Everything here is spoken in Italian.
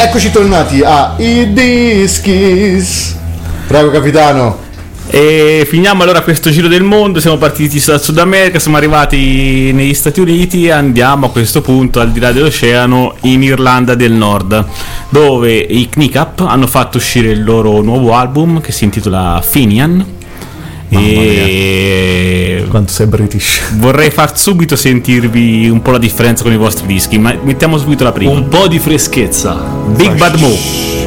Eccoci tornati a I Dischis. Prego capitano. E finiamo allora questo giro del mondo. Siamo partiti dal Sud America, siamo arrivati negli Stati Uniti e andiamo a questo punto al di là dell'oceano in Irlanda del Nord, dove i Kneecap hanno fatto uscire il loro nuovo album che si intitola Finian. E quanto sei British. Vorrei far subito sentirvi un po' la differenza con i vostri dischi, ma mettiamo subito la prima. Un po' di freschezza. Big Bad Moo.